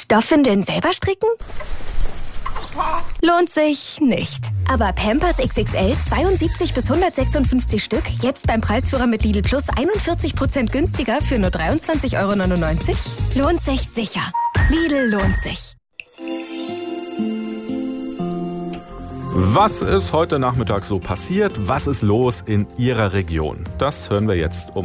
Stoffwindeln selber stricken? Lohnt sich nicht. Aber Pampers XXL 72 bis 156 Stück, jetzt beim Preisführer mit Lidl Plus 41% günstiger für nur 23,99 €? Lohnt sich sicher. Lidl lohnt sich. Was ist heute Nachmittag so passiert? Was ist los in Ihrer Region? Das hören wir jetzt um